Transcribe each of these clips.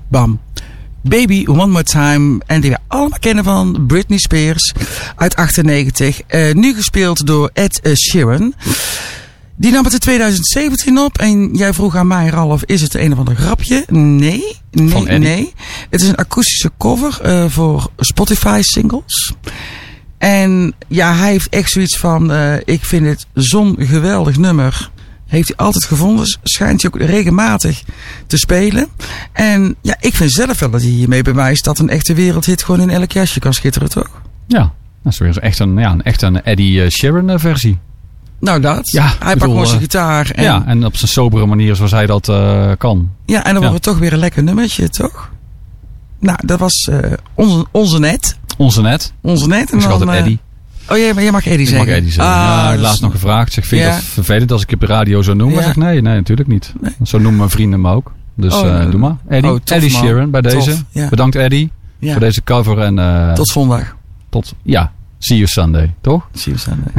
Bam. Baby One More Time. En die we allemaal kennen van Britney Spears uit 98. Nu gespeeld door Ed Sheeran. Die nam het in 2017 op. En jij vroeg aan mij, Ralf, is het een of ander grapje? Nee. Het is een akoestische cover voor Spotify singles. En ja, hij heeft echt zoiets van, ik vind het zo'n geweldig nummer. Heeft hij altijd gevonden. Schijnt hij ook regelmatig te spelen. En ja, ik vind zelf wel dat hij hiermee bewijst dat een echte wereldhit gewoon in elk jasje kan schitteren, toch? Ja, dat is weer echt een Eddie Sheeran versie. Nou dat. Ja, hij pakt gewoon zijn gitaar. En... Ja, en op zijn sobere manier zoals hij dat kan. Ja, en dan wordt het toch weer een lekker nummertje, toch? Nou, dat was onze net. Onze net. En dan altijd Eddie. Oh ja, maar jij mag Eddie zeggen. Ik mag Eddie zeggen. Ja, ik laatst nog gevraagd. Zeg, vind je dat vervelend als ik je op de radio zo noem? Ja. Zeg, nee, natuurlijk niet. Nee. Zo noemen mijn vrienden me ook. Dus doe maar. Eddie, Eddie Sheeran bij deze. Ja. Bedankt Eddie voor deze cover. En, tot zondag. See you Sunday, toch? See you Sunday.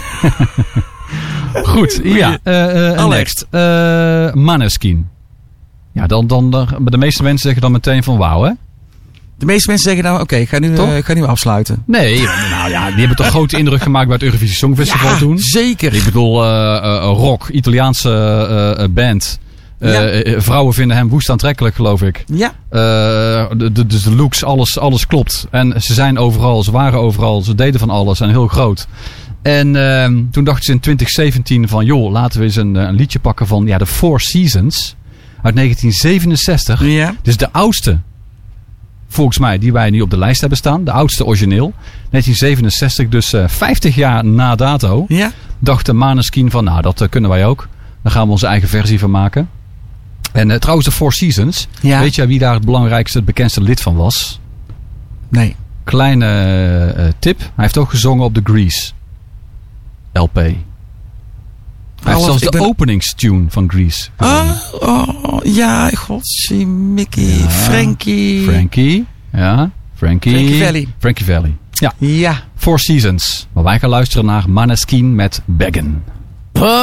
Goed, next. Maneskin. Ja, dan de meeste mensen zeggen dan meteen van wauw, hè? De meeste mensen zeggen dan, oké, ik ga nu afsluiten. Nee, nou ja, die hebben toch grote indruk gemaakt bij het Eurovisie Songfestival toen? Zeker. Ik bedoel, rock, Italiaanse band. Vrouwen vinden hem woest aantrekkelijk, geloof ik. Ja. Dus de looks, alles klopt. En ze zijn overal, ze waren overal, ze deden van alles en heel groot. En toen dachten ze in 2017 van, joh, laten we eens een liedje pakken van de Four Seasons uit 1967. Ja. Dus de oudste, volgens mij, die wij nu op de lijst hebben staan. De oudste origineel. 1967, dus 50 jaar na dato. Ja. Dacht de Maneskin van, nou, dat kunnen wij ook. Daar gaan we onze eigen versie van maken. En trouwens, de Four Seasons. Ja. Weet je wie daar het belangrijkste, het bekendste lid van was? Nee. Kleine tip. Hij heeft ook gezongen op de Grease LP. Hij heeft zelfs de openingstune van Grease. Ja, godzie, Mickey, ja. Frankie. Ja, Frankie Valli. Ja. Four Seasons. Maar wij gaan luisteren naar Maneskin met Beggin'.